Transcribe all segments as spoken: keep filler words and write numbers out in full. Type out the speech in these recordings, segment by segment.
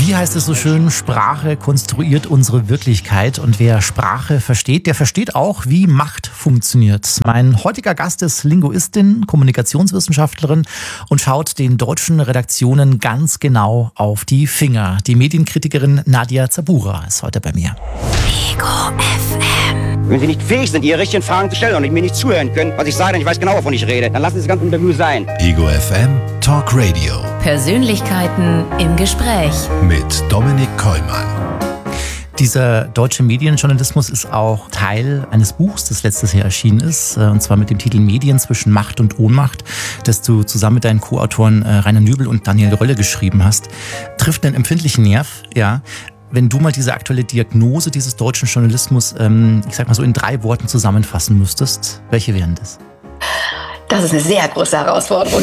Wie heißt es so schön, Sprache konstruiert unsere Wirklichkeit und wer Sprache versteht, der versteht auch, wie Macht funktioniert. Mein heutiger Gast ist Linguistin, Kommunikationswissenschaftlerin und schaut den deutschen Redaktionen ganz genau auf die Finger. Die Medienkritikerin Nadia Zabura ist heute bei mir. Ego F M. Wenn Sie nicht fähig sind, Ihre richtigen Fragen zu stellen und mir nicht zuhören können, was ich sage, denn ich weiß genau, wovon ich rede, dann lassen Sie das ganze Interview sein. Ego F M Talk Radio. Persönlichkeiten im Gespräch. Mit Dominik Kollmann. Dieser deutsche Medienjournalismus ist auch Teil eines Buchs, das letztes Jahr erschienen ist, und zwar mit dem Titel Medien zwischen Macht und Ohnmacht, das du zusammen mit deinen Co-Autoren Rainer Nübel und Daniel Rölle geschrieben hast. Trifft einen empfindlichen Nerv, ja. Wenn du mal diese aktuelle Diagnose dieses deutschen Journalismus, ähm, ich sag mal so in drei Worten zusammenfassen müsstest, welche wären das? Das ist eine sehr große Herausforderung.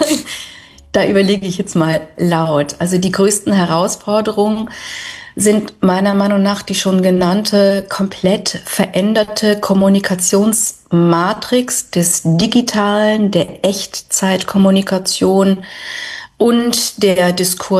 Da überlege ich jetzt mal laut. Also die größten Herausforderungen sind meiner Meinung nach die schon genannte komplett veränderte Kommunikationsmatrix des Digitalen, der Echtzeitkommunikation und der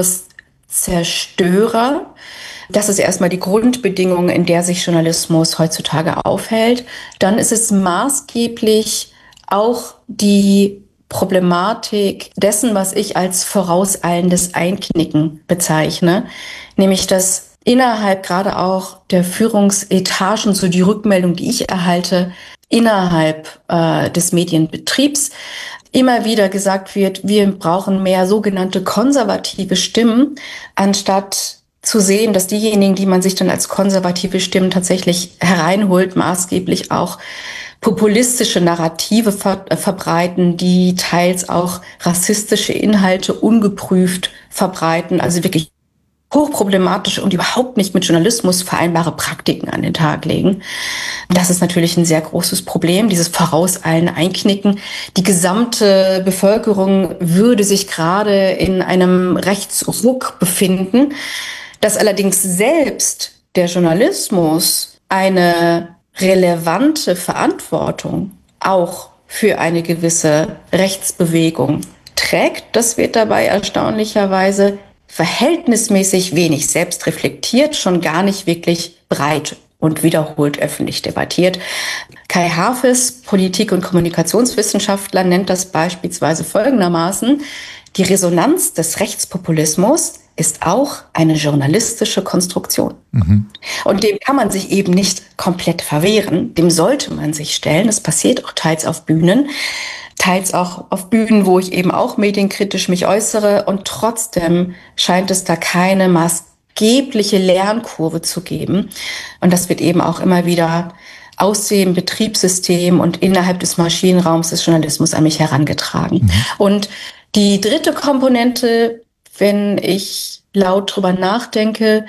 Diskurszerstörer. Das ist erstmal die Grundbedingung, in der sich Journalismus heutzutage aufhält. Dann ist es maßgeblich auch die Problematik dessen, was ich als vorauseilendes Einknicken bezeichne, nämlich dass innerhalb gerade auch der Führungsetagen, so die Rückmeldung, die ich erhalte, innerhalb äh, des Medienbetriebs immer wieder gesagt wird, wir brauchen mehr sogenannte konservative Stimmen, anstatt zu sehen, dass diejenigen, die man sich dann als konservative Stimmen tatsächlich hereinholt, maßgeblich auch populistische Narrative ver- äh, verbreiten, die teils auch rassistische Inhalte ungeprüft verbreiten, also wirklich hochproblematische und überhaupt nicht mit Journalismus vereinbare Praktiken an den Tag legen. Das ist natürlich ein sehr großes Problem, dieses vorauseilende Einknicken. Die gesamte Bevölkerung würde sich gerade in einem Rechtsruck befinden, dass allerdings selbst der Journalismus eine relevante Verantwortung auch für eine gewisse Rechtsbewegung trägt. Das wird dabei erstaunlicherweise verhältnismäßig wenig selbst reflektiert, schon gar nicht wirklich breit und wiederholt öffentlich debattiert. Kai Hafes, Politik- und Kommunikationswissenschaftler, nennt das beispielsweise folgendermaßen: Die Resonanz des Rechtspopulismus ist auch eine journalistische Konstruktion. Mhm. Und dem kann man sich eben nicht komplett verwehren. Dem sollte man sich stellen. Das passiert auch teils auf Bühnen, teils auch auf Bühnen, wo ich eben auch medienkritisch mich äußere. Und trotzdem scheint es da keine maßgebliche Lernkurve zu geben. Und das wird eben auch immer wieder aus dem Betriebssystem und innerhalb des Maschinenraums des Journalismus an mich herangetragen. Mhm. Und die dritte Komponente, wenn ich laut drüber nachdenke,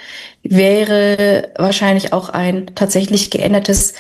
wäre wahrscheinlich auch ein tatsächlich geändertes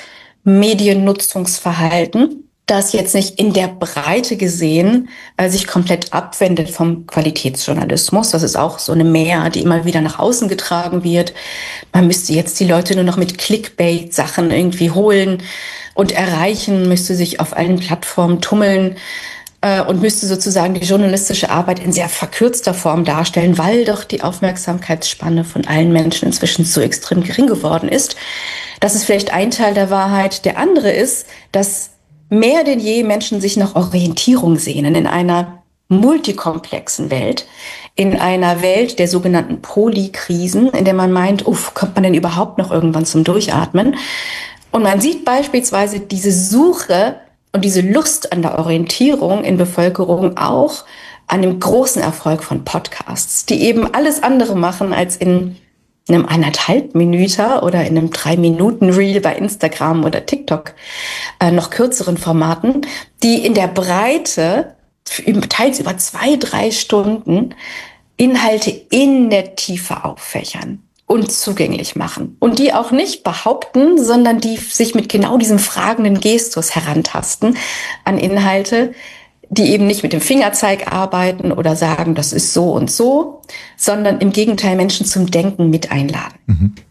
Mediennutzungsverhalten, das jetzt nicht in der Breite gesehen äh, sich komplett abwendet vom Qualitätsjournalismus. Das ist auch so eine Mehr, die immer wieder nach außen getragen wird. Man müsste jetzt die Leute nur noch mit Clickbait-Sachen irgendwie holen und erreichen, müsste sich auf allen Plattformen tummeln und müsste sozusagen die journalistische Arbeit in sehr verkürzter Form darstellen, weil doch die Aufmerksamkeitsspanne von allen Menschen inzwischen so extrem gering geworden ist. Das ist vielleicht ein Teil der Wahrheit. Der andere ist, dass mehr denn je Menschen sich nach Orientierung sehnen in einer multikomplexen Welt, in einer Welt der sogenannten Polykrisen, in der man meint, uff, kommt man denn überhaupt noch irgendwann zum Durchatmen? Und man sieht beispielsweise diese Suche und diese Lust an der Orientierung in Bevölkerung auch an dem großen Erfolg von Podcasts, die eben alles andere machen, als in einem eineinhalb Minüter oder in einem drei Minuten Reel bei Instagram oder TikTok, äh, noch kürzeren Formaten, die in der Breite, teils über zwei, drei Stunden, Inhalte in der Tiefe auffächern und zugänglich machen. Und die auch nicht behaupten, sondern die sich mit genau diesem fragenden Gestus herantasten an Inhalte, die eben nicht mit dem Fingerzeig arbeiten oder sagen, das ist so und so, sondern im Gegenteil Menschen zum Denken mit einladen. Mhm.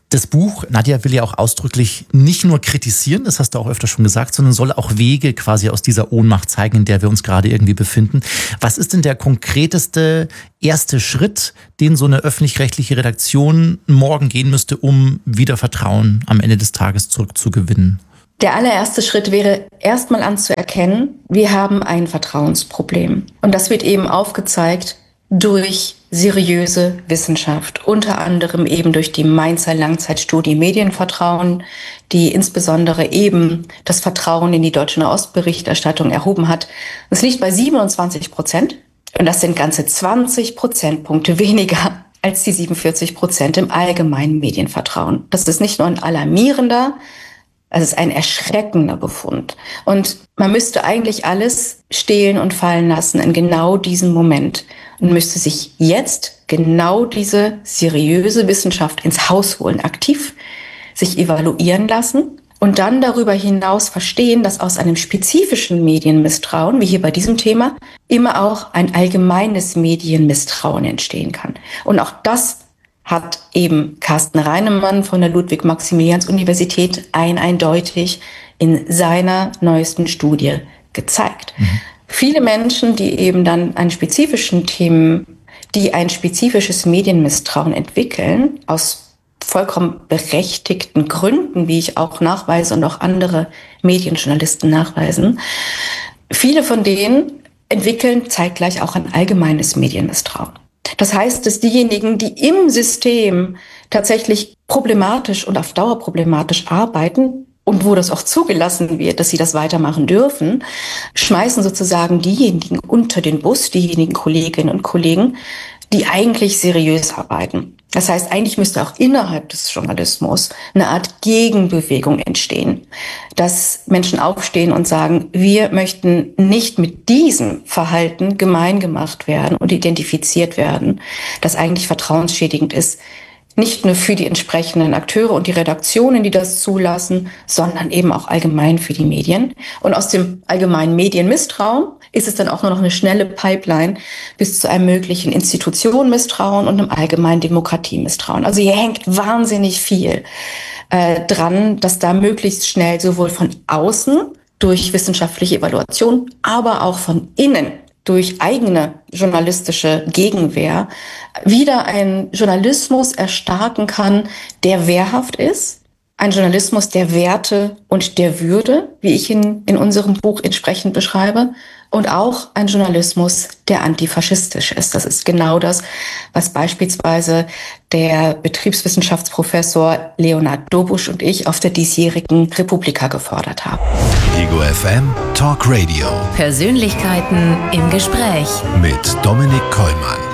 Das Buch, Nadja, will ja auch ausdrücklich nicht nur kritisieren, das hast du auch öfter schon gesagt, sondern soll auch Wege quasi aus dieser Ohnmacht zeigen, in der wir uns gerade irgendwie befinden. Was ist denn der konkreteste erste Schritt, den so eine öffentlich-rechtliche Redaktion morgen gehen müsste, um wieder Vertrauen am Ende des Tages zurückzugewinnen? Der allererste Schritt wäre, erstmal anzuerkennen, wir haben ein Vertrauensproblem. Und das wird eben aufgezeigt durch seriöse Wissenschaft, unter anderem eben durch die Mainzer Langzeitstudie Medienvertrauen, die insbesondere eben das Vertrauen in die deutsche Nahostberichterstattung erhoben hat. Es liegt bei siebenundzwanzig Prozent und das sind ganze zwanzig Prozentpunkte weniger als die siebenundvierzig Prozent im allgemeinen Medienvertrauen. Das ist nicht nur ein alarmierender, es ist ein erschreckender Befund. Und man müsste eigentlich alles stehlen und fallen lassen in genau diesem Moment und müsste sich jetzt genau diese seriöse Wissenschaft ins Haus holen, aktiv sich evaluieren lassen und dann darüber hinaus verstehen, dass aus einem spezifischen Medienmisstrauen, wie hier bei diesem Thema, immer auch ein allgemeines Medienmisstrauen entstehen kann. Und auch das hat eben Carsten Reinemann von der Ludwig-Maximilians-Universität ein eindeutig in seiner neuesten Studie gezeigt. Mhm. Viele Menschen, die eben dann an spezifischen Themen, die ein spezifisches Medienmisstrauen entwickeln, aus vollkommen berechtigten Gründen, wie ich auch nachweise und auch andere Medienjournalisten nachweisen, viele von denen entwickeln zeitgleich auch ein allgemeines Medienmisstrauen. Das heißt, dass diejenigen, die im System tatsächlich problematisch und auf Dauer problematisch arbeiten und wo das auch zugelassen wird, dass sie das weitermachen dürfen, schmeißen sozusagen diejenigen unter den Bus, diejenigen Kolleginnen und Kollegen, die eigentlich seriös arbeiten. Das heißt, eigentlich müsste auch innerhalb des Journalismus eine Art Gegenbewegung entstehen, dass Menschen aufstehen und sagen, wir möchten nicht mit diesem Verhalten gemein gemacht werden und identifiziert werden, das eigentlich vertrauensschädigend ist, nicht nur für die entsprechenden Akteure und die Redaktionen, die das zulassen, sondern eben auch allgemein für die Medien. Und aus dem allgemeinen Medienmisstrauen ist es dann auch nur noch eine schnelle Pipeline bis zu einem möglichen Institutionenmisstrauen und einem allgemeinen Demokratiemisstrauen. Also hier hängt wahnsinnig viel äh, dran, dass da möglichst schnell sowohl von außen durch wissenschaftliche Evaluation, aber auch von innen durch eigene journalistische Gegenwehr wieder einen Journalismus erstarken kann, der wehrhaft ist. Ein Journalismus der Werte und der Würde, wie ich ihn in unserem Buch entsprechend beschreibe. Und auch ein Journalismus, der antifaschistisch ist. Das ist genau das, was beispielsweise der Betriebswissenschaftsprofessor Leonhard Dobusch und ich auf der diesjährigen Republika gefordert haben. Ego F M Talk Radio. Persönlichkeiten im Gespräch. Mit Dominik Kollmann.